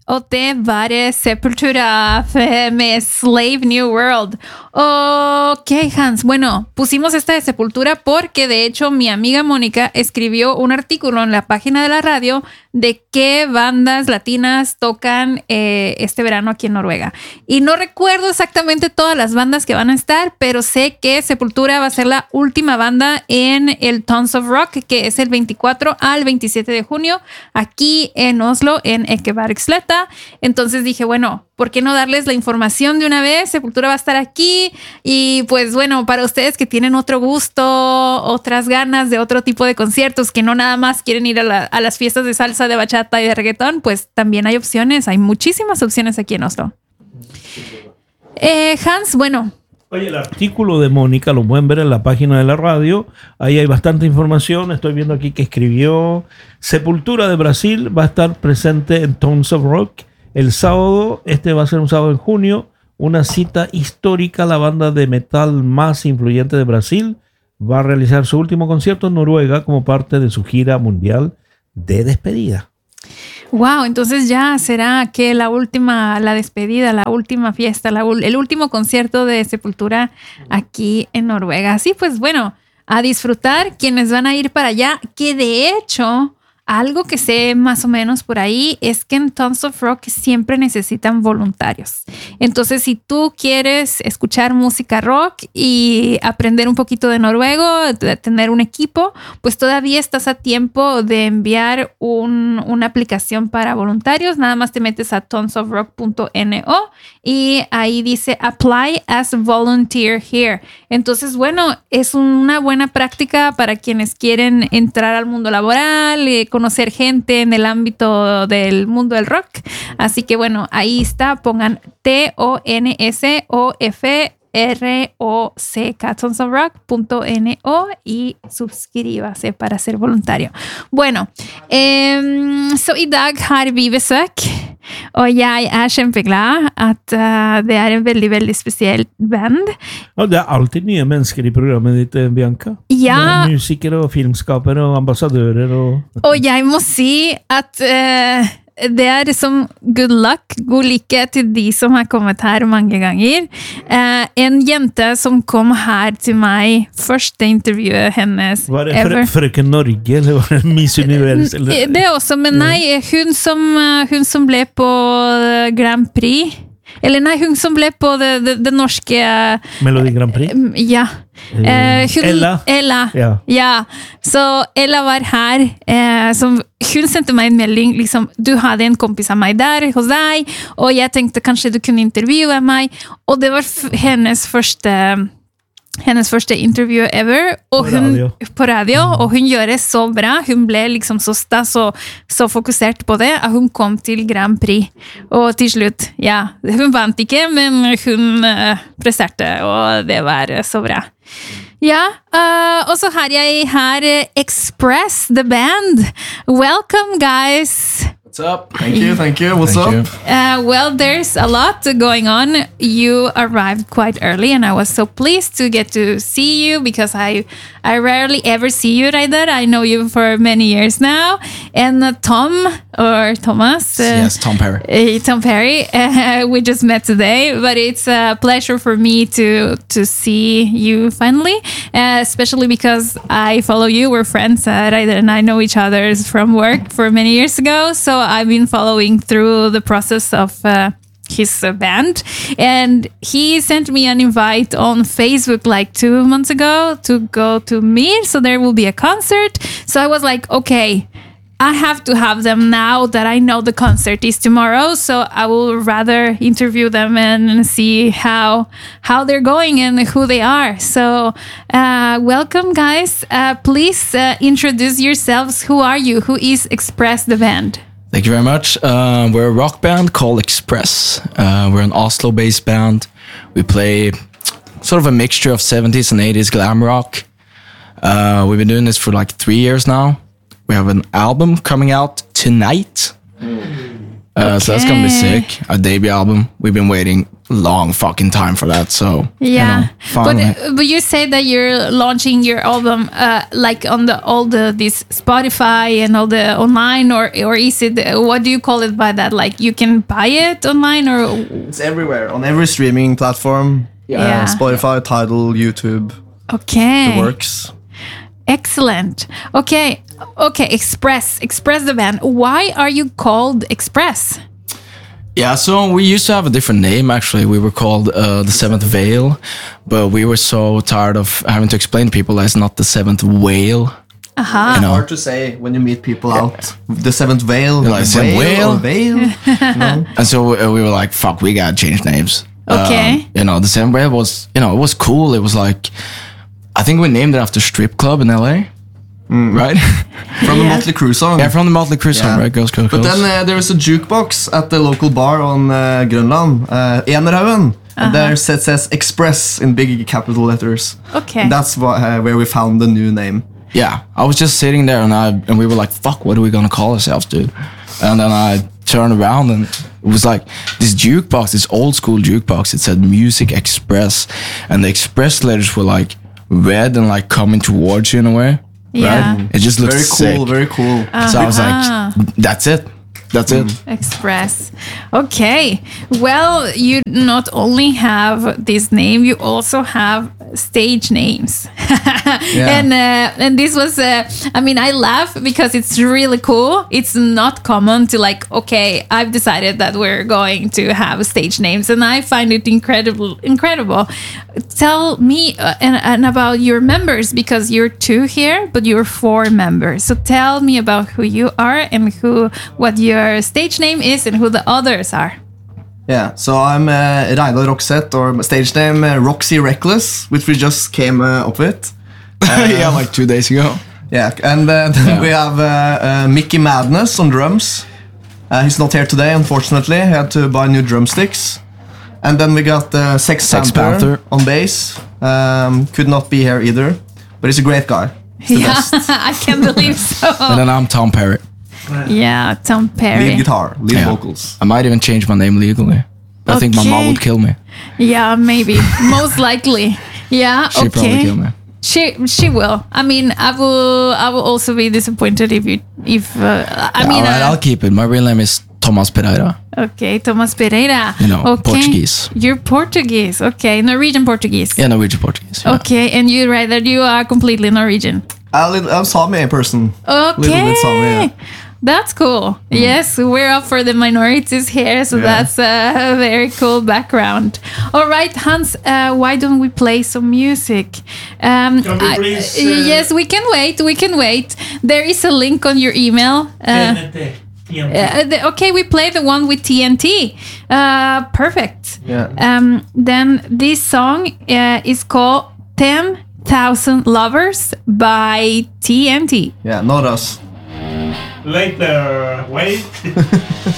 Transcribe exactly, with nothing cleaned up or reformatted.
Och det var det Sepultura med Slave New World. Ok, Hans. Bueno, pusimos esta de Sepultura porque de hecho mi amiga Mónica escribió un artículo en la página de la radio de qué bandas latinas tocan eh, este verano aquí en Noruega. Y no recuerdo exactamente todas las bandas que van a estar, pero sé que Sepultura va a ser la última banda en el Tons of Rock, que es el veinticuatro al veintisiete de junio, aquí en Oslo, en Ekebergsletta. Entonces dije, bueno, ¿por qué no darles la información de una vez? Sepultura va a estar aquí y pues bueno, para ustedes que tienen otro gusto, otras ganas de otro tipo de conciertos, que no nada más quieren ir a, la, a las fiestas de salsa, de bachata y de reggaetón, pues también hay opciones, hay muchísimas opciones aquí en Oslo. Eh, Hans, bueno. Oye, el artículo de Mónica lo pueden ver en la página de la radio. Ahí hay bastante información. Estoy viendo aquí que escribió Sepultura de Brasil va a estar presente en Tons of Rock el sábado. Este va a ser un sábado en junio. Una cita histórica. La banda de metal más influyente de Brasil va a realizar su último concierto en Noruega como parte de su gira mundial de despedida. Wow, entonces ya será que la última, la despedida, la última fiesta, la, el último concierto de Sepultura aquí en Noruega. Sí, pues bueno, a disfrutar quienes van a ir para allá, que de hecho, algo que sé más o menos por ahí es que en Tons of Rock siempre necesitan voluntarios. Entonces, si tú quieres escuchar música rock y aprender un poquito de noruego, de tener un equipo, pues todavía estás a tiempo de enviar un, una aplicación para voluntarios. Nada más te metes a tons of rock punto no y ahí dice Apply as Volunteer Here. Entonces, bueno, es una buena práctica para quienes quieren entrar al mundo laboral, eh, conocer gente en el ámbito del mundo del rock. Así que bueno, ahí está, pongan T O N S O F R O C K, tons of rock punto no y suscríbase para ser voluntario. Bueno, um, så i dag har vi besøk, og jeg er kjempeglad at uh, det er en veldig, veldig spesiell band. Ja, det er alltid nye mennesker i programmet ditt, Bianca. Ja. Musikere og filmskapere og ambassadører. Og, og jeg må si at uh, det er som good luck, god lykke til de som har kommet her mange ganger. Uh, en jente som kom her til meg, første intervjuet hennes var det ever. Frøken Norge, eller var det Miss Univers? Eller? Det også, men nei, hun som, hun som ble på Grand Prix. Eller nei, hun som ble på det, det, det norske Melodi Grand Prix? Ja. Eh, hun, Ella. Ella. Ja. Ja. Så Ella var her. Eh, som, hun sendte meg en melding. Liksom, du hadde en kompis av meg der hos deg, og jeg tenkte kanskje du kunne intervjue meg. Og det var f- hennes første... hennes første intervju ever, og hun, på radio, på radio og hun gjør det så bra, hun ble liksom så stas og så fokusert på det, at hun kom til Grand Prix, og til slutt, ja, hun vant ikke, men hun uh, presterte, og det var så bra. Ja, uh, og så har jeg her Express, the band. Welcome, guys! What's up? Thank you, thank you. What's Thank up? Uh, well, there's a lot going on. You arrived quite early, and I was so pleased to get to see you because I, I rarely ever see you either. I know you for many years now. And uh, Tom, or Thomas. Uh, Yes, Tom Perry. Uh, Tom Perry. Uh, we just met today, but it's a pleasure for me to to see you finally, uh, especially because I follow you. We're friends, uh, Reidar and I know each other from work for many years ago, so I've been following through the process of uh, his uh, band, and he sent me an invite on Facebook like two months ago to go to Mir, so there will be a concert. So I was like, okay, I have to have them now that I know the concert is tomorrow, so I will rather interview them and see how how they're going and who they are. So uh, welcome, guys. Uh, please uh, introduce yourselves. Who are you? Who is Express the band? Thank you very much. Uh, we're a rock band called Express. Uh, we're an Oslo-based band. We play sort of a mixture of seventies and eighties glam rock. Uh, we've been doing this for like three years now. We have an album coming out tonight. Uh, Okay. So that's going to be sick. Our debut album. We've been waiting long fucking time for that. So Yeah, you know, but finally. uh, but you say that you're launching your album uh, like on the all the this Spotify and all the online, or or is it uh, what do you call it by that? Like you can buy it online, or It's everywhere on every streaming platform. Yeah. Uh, Spotify, Tidal, YouTube, okay, the works. excellent. Okay, okay, Express, Express the band. Why are you called Express? Yeah, so we used to have a different name actually. We were called uh, the Seventh Veil, but we were so tired of having to explain to people that it's not the Seventh Whale. Aha. You know, Hard to say when you meet people out. The seventh veil, You're like, "Seventh whale, or whale?" veil. No. and so we, we were like, "Fuck, we gotta change names." Okay. Um, you know, the Seventh Whale was, you know, it was cool. It was like, I think we named it after strip club in L A, right? From the Yeah. Motley Crue song. yeah, from the Motley Crue song, Yeah. right? Girls, girls, But girls. then uh, there was a jukebox at the local bar on uh, Grönland, uh, Enerhaugen. And there it says Express in big capital letters. Okay. That's wha- uh, where we found the new name. Yeah, I was just sitting there and I and we were like, "Fuck, what are we gonna call ourselves, dude?" And then I turned around and it was like this jukebox, this old school jukebox. It said Music Express, and the Express letters were like red and like coming towards you in a way. Yeah. Right? It just looked Very sick. cool, very cool. So I was Uh-huh. like, "That's it, that's it." Express. Okay. Well, you not only have this name, you also have stage names. And uh, and this was, uh, I mean, I laugh because it's really cool. It's not common to like, okay, I've decided that we're going to have stage names, and I find it incredible. Incredible. Tell me uh, and, and about your members, because you're two here, but you're four members. So tell me about who you are and who, what your stage name is, and who the others are. Yeah, so I'm uh, Reidar Roxette, or stage name uh, Roxy Reckless, which we just came uh, up with. yeah, like two days ago. Yeah, and uh, then we have uh, uh, Mickey Madness on drums. Uh, he's not here today, unfortunately. He had to buy new drumsticks. And then we got uh, Sex, Sex Panther, Panther. on bass. Um, could not be here either, but he's a great guy. He's the Yeah, best. I can't believe so. And then I'm Tom Perry. Yeah, Tom Perry. Lead guitar, lead Yeah. vocals. I might even change my name legally. I think my mom Okay. would kill me. Yeah, maybe. Most likely. Yeah, She'd probably okay. kill me. She she will. I mean, I will. I will also be disappointed if you if. Uh, I Yeah, mean, all right, uh, I'll keep it. My real name is Thomas Pereira. okay, Thomas Pereira. You know, okay. Portuguese. You're Portuguese. Okay, Norwegian Portuguese. Yeah, Norwegian Portuguese. Yeah. Okay, and you write that you are completely Norwegian. A little, I'm Sami person. Okay. Little bit Sami, yeah. That's cool. Yes, we're up for the minorities here, so Yeah. that's a very cool background. All right, Hans, uh, why don't we play some music? Um, Can we I- please, uh, uh, yes, we can wait. We can wait. There is a link on your email. Uh, uh, the- okay, we play the one with T N T. Uh, perfect. Yeah. Um, then this song uh, is called ten thousand Lovers by T N T. Yeah, not us. Later, wait.